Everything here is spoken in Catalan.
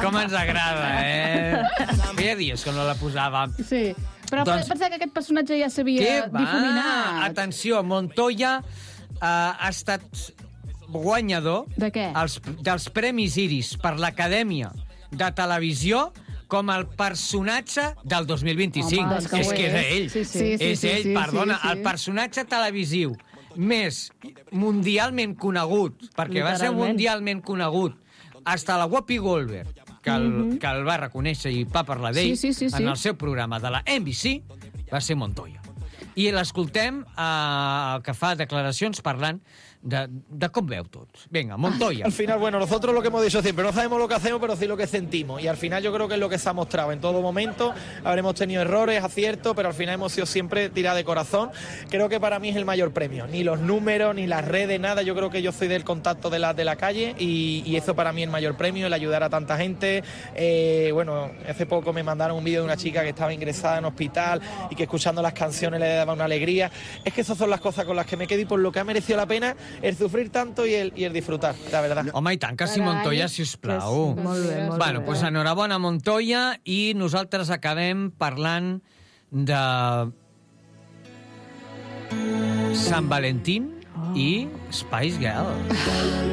Com ens agrada, Feia dies que no la posàvem. Sí, però Doncs- pensar que aquest personatge ja s'havia difuminat. Atenció, Montoya ha estat guanyador De què? dels Premis Iris per l'Acadèmia de Televisió com el personatge del 2025. Home, és que és ho que és és. ell. Sí, És ell, perdona. El personatge televisiu més mundialment conegut, perquè va ser Literalment. mundialment conegut hasta la Whoopi Goldberg, que el va reconèixer i va parlar d'ell Sí. en el seu programa de la NBC, va ser Montoya. I l'escoltem que fa declaracions parlant de com veu tot. Venga, Montoya. Al final, bueno, nosotros lo que hemos dicho siempre, no sabemos lo que hacemos, pero sí lo que sentimos. Y al final yo creo que es lo que se ha mostrado en todo momento. Habremos tenido errores, aciertos, pero al final hemos sido siempre tirados de corazón. Creo que para mí es el mayor premio. Ni los números, ni las redes, nada. Yo creo que yo soy del contacto de la calle y eso para mí es el mayor premio, el ayudar a tanta gente. Bueno, hace poco me mandaron un vídeo de una chica que estaba ingresada en hospital y que escuchando las canciones le daba una alegría. Es que esas son las cosas con las que me quedo y por lo que ha merecido la pena el sufrir tanto y el disfrutar, la verdad. Home, i tant que sí, Carai. Montoya, sisplau. Molt bé, molt Bueno, bé. doncs enhorabona, Montoya, i nosaltres acabem parlant de Sant Valentín i Spice Girls.